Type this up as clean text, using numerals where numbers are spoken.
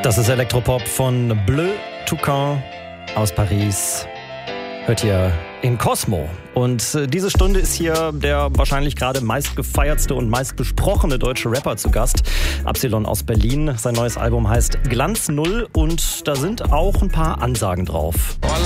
Das ist Elektropop von Bleu Toucan aus Paris. Hört ihr in Cosmo. Und diese Stunde ist hier der wahrscheinlich gerade meistgefeiertste und meistbesprochene deutsche Rapper zu Gast. Absilon aus Berlin. Sein neues Album heißt Glanz Null und da sind auch ein paar Ansagen drauf.